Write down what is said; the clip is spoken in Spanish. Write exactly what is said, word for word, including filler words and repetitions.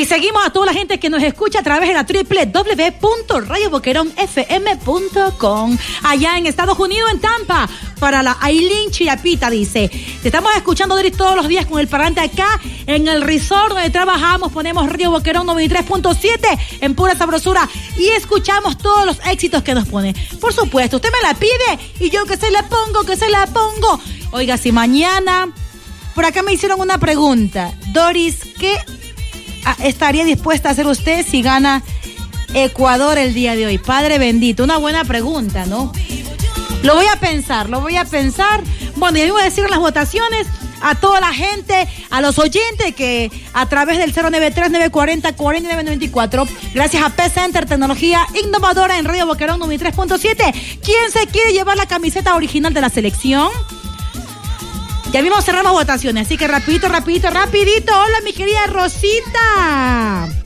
Y seguimos a toda la gente que nos escucha a través de la doble u doble u doble u punto radio boquerón f m punto com. Allá en Estados Unidos, en Tampa, para la Aileen Chirapita, dice: te estamos escuchando, Doris, todos los días con el parlante acá en el resort donde trabajamos. Ponemos Radio Boquerón noventa y tres punto siete en pura sabrosura y escuchamos todos los éxitos que nos pone. Por supuesto, usted me la pide y yo que se la pongo, que se la pongo. Oiga, si mañana... Por acá me hicieron una pregunta. Doris, ¿qué estaría dispuesta a hacer usted si gana Ecuador el día de hoy? Padre bendito, una buena pregunta, ¿no? Lo voy a pensar, lo voy a pensar. Bueno, y voy a decir las votaciones a toda la gente, a los oyentes que a través del cero nueve tres, nueve cuatro cero, cuatro nueve nueve cuatro, gracias a P Center, tecnología innovadora en Radio Boquerón noventa y tres punto siete. ¿Quién se quiere llevar la camiseta original de la selección? Ya mismo cerramos votaciones, así que rapidito, rapidito, rapidito. Hola, mi querida Rosita.